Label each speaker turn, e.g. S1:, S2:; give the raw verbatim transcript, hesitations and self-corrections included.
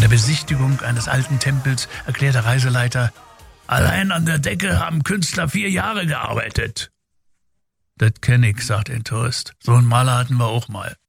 S1: der Besichtigung eines alten Tempels erklärt der Reiseleiter, allein an der Decke haben Künstler vier Jahre gearbeitet. Das kenn ich, sagt ein Tourist. So einen Maler hatten wir auch mal.